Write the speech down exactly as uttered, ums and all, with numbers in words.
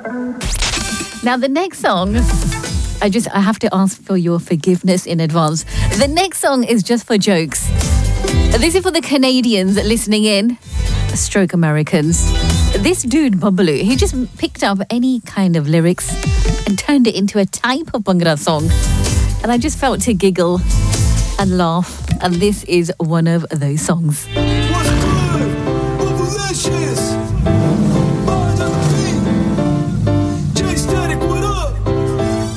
Now, the next song, I just, I have to ask for your forgiveness in advance. The next song is just for jokes. This is for the Canadians listening in, stroke Americans. This dude, Babalu, he just picked up any kind of lyrics and turned it into a type of Bhangra song. And I just felt to giggle and laugh. And this is one of those songs. What's good? Bubblicious.